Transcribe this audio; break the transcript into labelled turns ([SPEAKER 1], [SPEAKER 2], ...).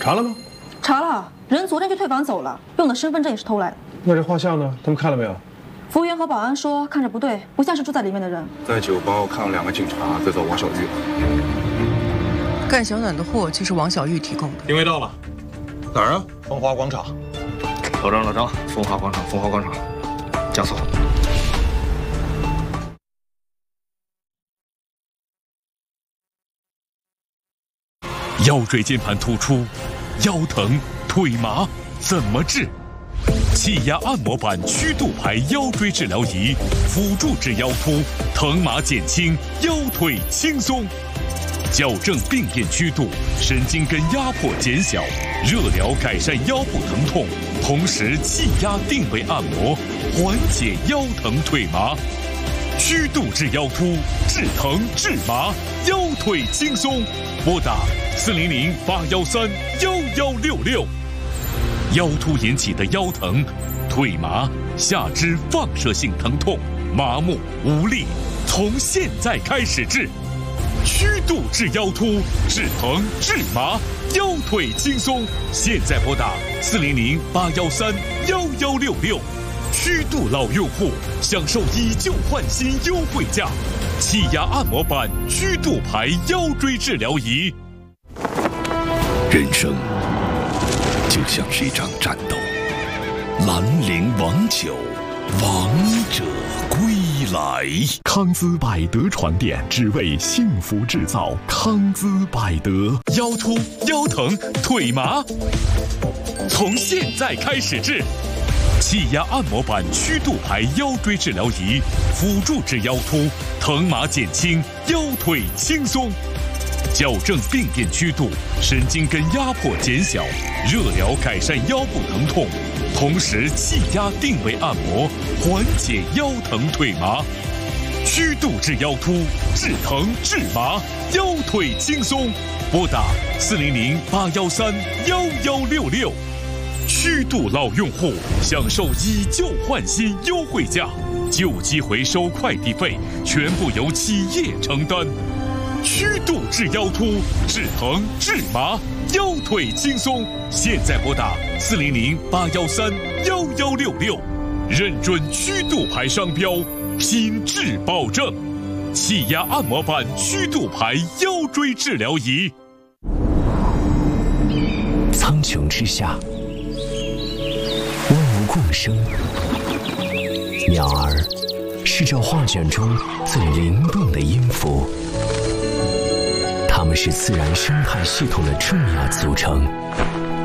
[SPEAKER 1] 查了吗？
[SPEAKER 2] 查了，人昨天就退房走了，用的身份证也是偷来的。
[SPEAKER 1] 那这画像呢？他们看了没有？
[SPEAKER 2] 服务员和保安说看着不对，不像是住在里面的人。
[SPEAKER 3] 在酒吧我看了2个警察在找王小玉。
[SPEAKER 4] 干小暖的货就是王小玉提供的。
[SPEAKER 1] 定位到了，哪儿啊？
[SPEAKER 5] 风华广场。
[SPEAKER 3] 老张，风华广场，加速。
[SPEAKER 6] 腰椎间盘突出，腰疼腿麻怎么治？气压按摩板曲度排腰椎治疗仪，辅助治腰突，疼麻减轻，腰腿轻松。矫正病变曲度，神经根压迫减小，热疗改善腰部疼痛，同时气压定位按摩，缓解腰疼腿麻。曲度治腰突，治疼治麻，腰腿轻松。拨打400-813-1166。腰突引起的腰疼、腿麻、下肢放射性疼痛、麻木无力，从现在开始治。曲度治腰突，治疼治麻，腰腿轻松。现在拨打400-813-1166。曲度老用户享受以旧换新优惠价，气压按摩板曲度排腰椎治疗仪。
[SPEAKER 7] 人生就像是一场战斗，兰陵王酒，王者归来。
[SPEAKER 6] 康姿百德床垫，只为幸福制造。康姿百德，腰突、腰疼、腿麻，从现在开始治。气压按摩板曲度排腰椎治疗仪，辅助治腰突，疼麻减轻，腰腿轻松。矫正病变曲度，神经根压迫减小，热疗改善腰部疼痛，同时气压定位按摩，缓解腰疼腿麻。曲度治腰突，治疼治麻，腰腿轻松。拨打400-813-1166。曲度老用户享受以旧换新优惠价，旧机回收快递费全部由企业承担。曲度治腰突，治疼治麻，腰腿轻松。现在拨打400-813-1166，认准曲度牌商标，品质保证。气压按摩板曲度牌腰椎治疗仪。
[SPEAKER 8] 苍穹之下，万物共生。鸟儿是这画卷中最灵动的音符，它们是自然生态系统的重要组成。